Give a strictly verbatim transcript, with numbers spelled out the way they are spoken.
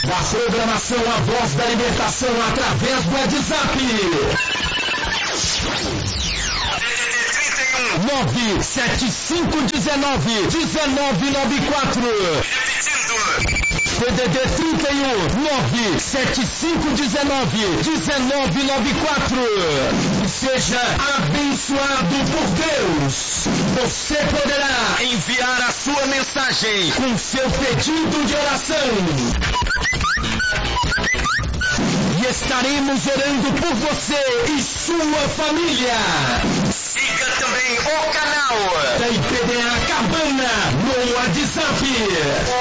Da programação A Voz da Libertação através do WhatsApp. nove sete cinco um nove um nove nove quatro. Repetindo. C D D trinta e um, nove sete cinco um nove um nove nove quatro. Seja abençoado por Deus. Você poderá enviar a sua mensagem com seu pedido de oração. E estaremos orando por você e sua família. Siga também o canal da I P D A Cabana no WhatsApp.